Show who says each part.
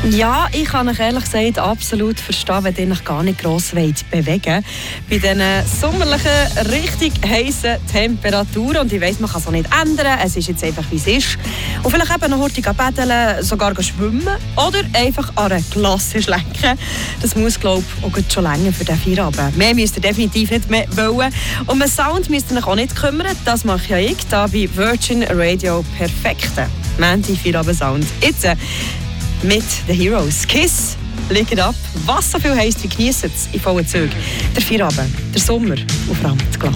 Speaker 1: Ja, ich kann euch ehrlich gesagt absolut verstehen, wenn ihr euch gar nicht gross bewegen wollt. Bei diesen sommerlichen, richtig heissen Temperaturen. Und ich weiss, man kann es auch nicht ändern. Es ist jetzt einfach, wie es ist. Und vielleicht eben noch heute paddeln, sogar schwimmen. Oder einfach an einer Glasse schlecken. Das muss, glaube ich, auch schon länger für den Feierabend. Mehr müsst ihr definitiv nicht mehr wollen. Um den Sound müsst ihr euch auch nicht kümmern. Das mache ja ich da bei Virgin Radio. Perfekte Mänti-Feierabend-Sound. Jetzt mit den Heroes. Kiss, legt ab, was so viel heisst wie geniessen es in vollen Zügen. Der Feierabend, der Sommer und vor allem die Glasse.